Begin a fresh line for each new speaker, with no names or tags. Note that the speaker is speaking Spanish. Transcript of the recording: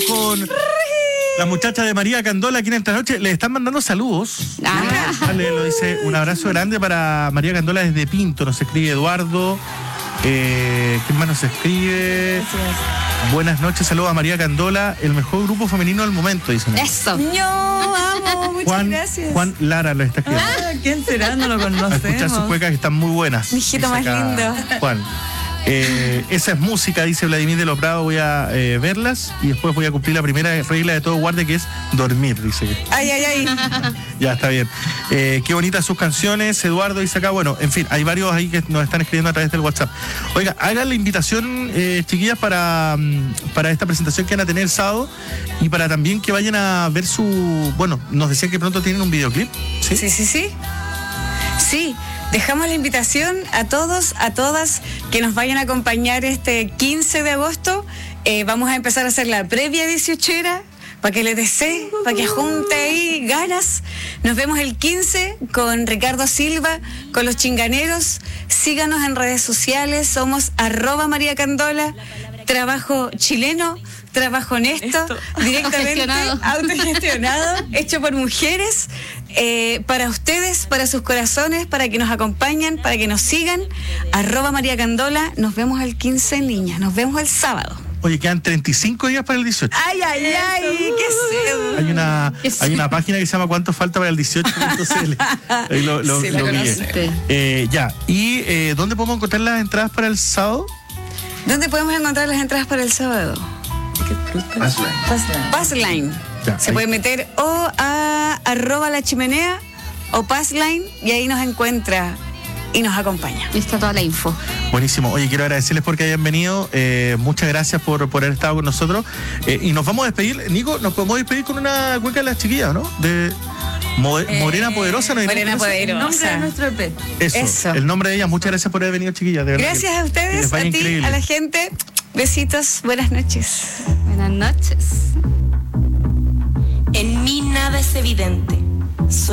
Vamos con las muchachas de María Candola aquí en esta noche. Le están mandando saludos. Dale, lo dice, un abrazo grande para María Candola desde Pinto. Nos escribe Eduardo. ¿Quién más nos escribe? Buenas noches, saludos a María Candola, el mejor grupo femenino del momento, dicen.
Eso.
Yo amo, muchas gracias.
Juan Lara lo está escribiendo.
¿Quién será? No lo conocemos.
A escuchar sus cuecas que están muy buenas.
Mi hijito más lindo.
Juan. Esa es música, dice Vladimir de los Prados. Voy a verlas y después voy a cumplir la primera regla de todo guardia, que es dormir, dice.
Ay.
Ya, está bien. Qué bonitas sus canciones, Eduardo dice acá. Bueno, en fin, hay varios ahí que nos están escribiendo a través del WhatsApp. Oiga, hagan la invitación, chiquillas, para esta presentación que van a tener el sábado y para también que vayan a ver su... Bueno, nos decían que pronto tienen un videoclip.
Sí, dejamos la invitación a todos, a todas que nos vayan a acompañar este 15 de agosto. Vamos a empezar a hacer la previa 18era para que les desee, para que junte ahí ganas. Nos vemos el 15 con Ricardo Silva, con Los Chinganeros. Síganos en redes sociales, somos @MariaCandola, trabajo chileno, trabajo honesto, directamente autogestionado, hecho por mujeres, para ustedes, para sus corazones, para que nos acompañen, para que nos sigan. @MariaCandola. Nos vemos el 15, niñas. Nos vemos el sábado.
Oye, quedan 35 días para el 18.
Ay, qué sed.
Hay una página que se llama ¿Cuánto falta para el 18.cl? Ahí lo vi. Ya. ¿Y dónde podemos encontrar las entradas para el sábado?
¿Dónde podemos encontrar las entradas para el sábado? Passline. Se puede meter o a @lachimenea o Passline y ahí nos encuentra y nos acompaña.
Y está toda la info.
Buenísimo. Oye, quiero agradecerles porque hayan venido. Muchas gracias por haber estado con nosotros. Y nos vamos a despedir. Nico, nos podemos despedir con una cueca de las chiquillas, ¿no? De Morena Poderosa.
Morena Poderosa.
El nombre de nuestro EP.
Eso. El nombre de ella. Muchas gracias por haber venido, chiquillas. De verdad.
Gracias a ustedes, a ti, increíble. A la gente. Besitos. Buenas noches.
Buenas noches.
En mí nada es evidente. Soy